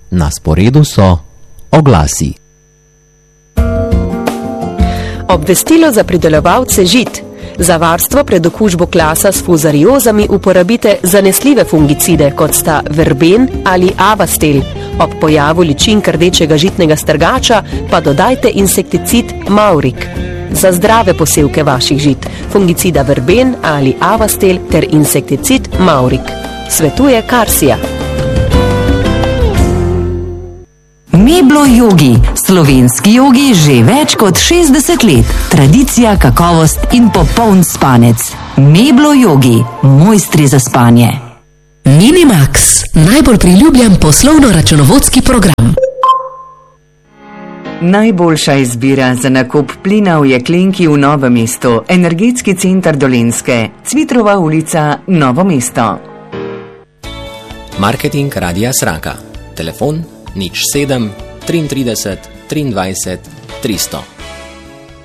Na sporedu so oglasi. Obvestilo za pridelovalce žit. Za varstvo pred okužbo klasa s fuzariozami uporabite zanesljive fungicide, kot sta verben ali avastel. Ob pojavu ličink rdečega žitnega strgača pa dodajte insekticid Maurik. Za zdrave posevke vaših žit, fungicida verben ali avastel ter insekticid Maurik. Svetuje Karsija. Meblo Yogi, slovenski jogi že več kot 60 let. Tradicija, kakovost in popoln spanec. Meblo Yogi, mojstri za spanje. Minimax, najbolj priljubljen poslovno-računovodski program. Najboljša izbira za nakup plina v Jeklenki v Novem mestu. Energetski center Dolenjske. Cvitrova ulica, Novo mesto. Marketing Radia Sraka. Telefon 07 33 23 300.